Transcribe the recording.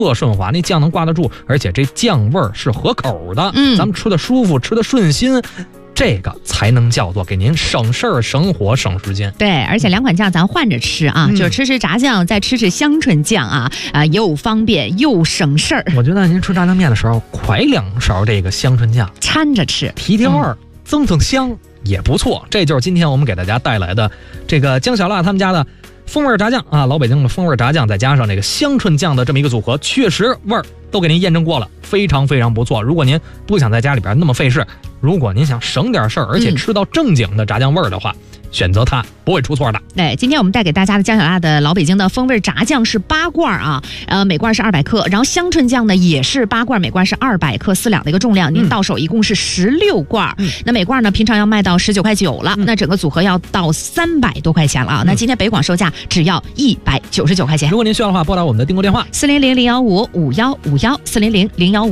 顺滑，那酱能挂得住，而且这酱味儿是合口的，咱们吃的舒服，吃的顺心。这个才能叫做给您省事儿、省火、省时间。 对，而且两款酱咱换着吃啊，就是吃炸酱，再吃香椿酱啊，又方便又省事儿。 我觉得您吃炸酱面的时候，㧟2勺这个香椿酱， 掺着吃， 提味儿，增香也不错。这就是今天我们给大家带来的这个姜小辣他们家的风味炸酱啊，老北京的风味炸酱，再加上这个香椿酱的这么一个组合，确实味儿都给您验证过了，非常非常不错。如果您不想在家里边那么费事，如果您想省点事儿，而且吃到正经的炸酱味儿的话，选择它不会出错的。 对，今天我们带给大家的姜小辣的老北京的风味炸酱是8罐啊，每罐是200克，然后香椿酱呢也是8罐，每罐是200克，4两的一个重量，您到手一共是16罐。那每罐呢平常要卖到19.9块了，那整个组合要到300多块钱了啊。那今天北广售价只要199块钱。 如果您需要的话，拨打我们的订购电话 400-015-5151，400-015。